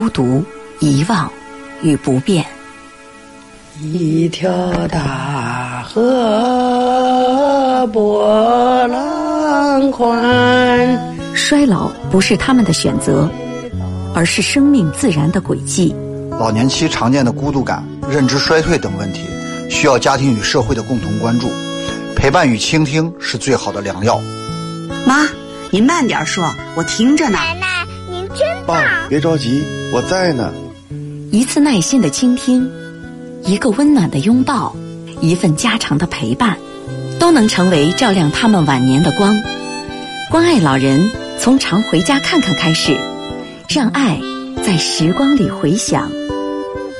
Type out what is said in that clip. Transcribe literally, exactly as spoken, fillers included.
孤独、遗忘与不变。 一条大河波浪宽。 衰老不是他们的选择，而是生命自然的轨迹。 老年期常见的孤独感、认知衰退等问题，需要家庭与社会的共同关注。陪伴与倾听是最好的良药。 妈，您慢点说，我听着呢。 奶奶，您真棒！ 爸，别着急，我在呢。 一次耐心的倾听，一个温暖的拥抱，一份家常的陪伴，都能成为照亮他们晚年的光。关爱老人，从常回家看看开始，让爱在时光里回响。